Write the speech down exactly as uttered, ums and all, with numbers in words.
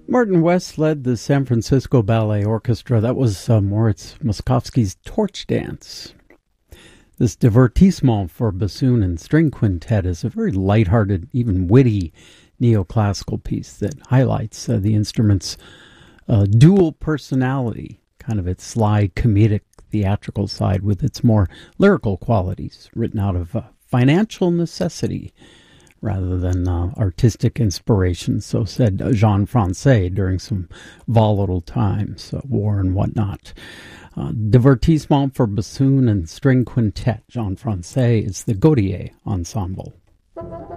Martin West led the San Francisco Ballet Orchestra. That was uh, Moritz Moszkowski's Torch Dance. This divertissement for bassoon and string quintet is a very lighthearted, even witty neoclassical piece that highlights uh, the instrument's uh, dual personality, kind of its sly, comedic, theatrical side with its more lyrical qualities, written out of uh, financial necessity rather than uh, artistic inspiration, so said Jean Francais during some volatile times, uh, war and whatnot. Uh, divertissement for bassoon and string quintet. Jean Francais is the Gautier Ensemble.